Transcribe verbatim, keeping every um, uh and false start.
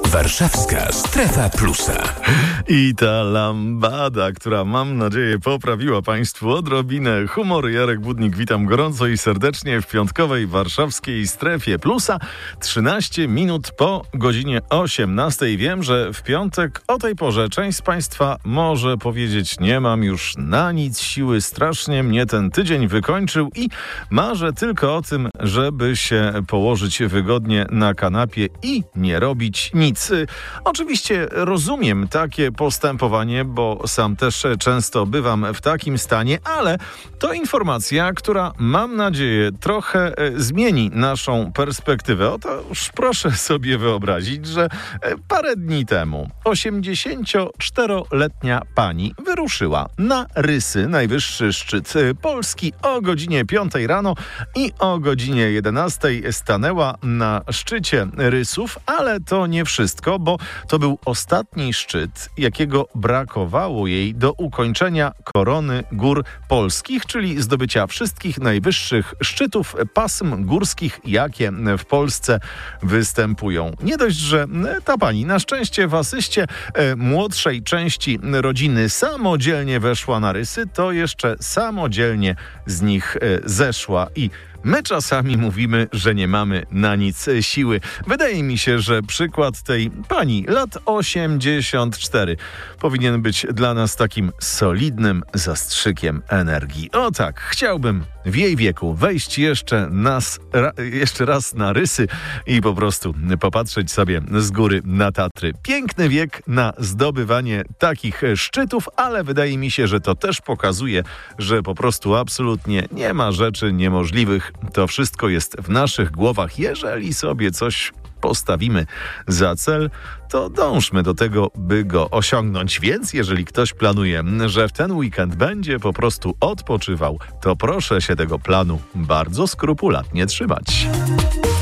Warszawska Strefa Plusa. I ta lambada, która mam nadzieję poprawiła Państwu odrobinę humoru. Jarek Budnik, witam gorąco i serdecznie w piątkowej warszawskiej Strefie Plusa. trzynaście minut po godzinie osiemnastej. Wiem, że w piątek o tej porze część z Państwa może powiedzieć: nie mam już na nic siły, strasznie mnie ten tydzień wykończył i marzę tylko o tym, żeby się położyć wygodnie na kanapie i nie robić nic. Oczywiście rozumiem takie postępowanie, bo sam też często bywam w takim stanie, ale to informacja, która, mam nadzieję, trochę zmieni naszą perspektywę. Otóż proszę sobie wyobrazić, że parę dni temu osiemdziesięcioczteroletnia pani wyruszyła na Rysy, najwyższy szczyt Polski, o godzinie piątej rano i o godzinie jedenastej stanęła na szczycie Rysów, ale to nie wszystko, bo to był ostatni szczyt, jakiego brakowało jej do ukończenia korony gór polskich, czyli zdobycia wszystkich najwyższych szczytów pasm górskich, jakie w Polsce występują. Nie dość, że ta pani na szczęście w asyście e, młodszej części rodziny samodzielnie weszła na Rysy, to jeszcze samodzielnie z nich e, zeszła i my czasami mówimy, że nie mamy na nic siły. Wydaje mi się, że przykład tej pani lat osiemdziesiąt cztery powinien być dla nas takim solidnym zastrzykiem energii. O tak, chciałbym w jej wieku wejść jeszcze, nas, ra, jeszcze raz na Rysy i po prostu popatrzeć sobie z góry na Tatry. Piękny wiek na zdobywanie takich szczytów, ale wydaje mi się, że to też pokazuje, że po prostu absolutnie nie ma rzeczy niemożliwych. To wszystko jest w naszych głowach. Jeżeli sobie coś postawimy za cel, to dążmy do tego, by go osiągnąć. Więc jeżeli ktoś planuje, że w ten weekend będzie po prostu odpoczywał, to proszę się tego planu bardzo skrupulatnie trzymać.